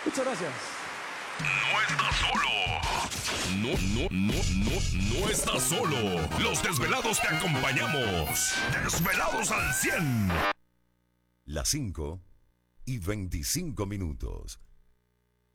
Muchas gracias. No estás solo. No estás solo. Los desvelados te acompañamos. Desvelados al 100. Las 5:25.